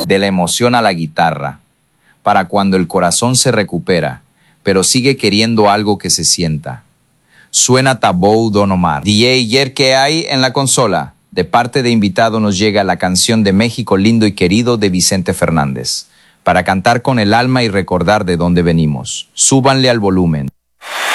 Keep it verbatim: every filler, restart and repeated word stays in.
de la emoción a la guitarra, para cuando el corazón se recupera, pero sigue queriendo algo que se sienta. Suena Tabou Don Omar. D J Yer, ¿qué hay en la consola? De parte de invitado nos llega la canción de México lindo y querido de Vicente Fernández, para cantar con el alma y recordar de dónde venimos. Súbanle al volumen.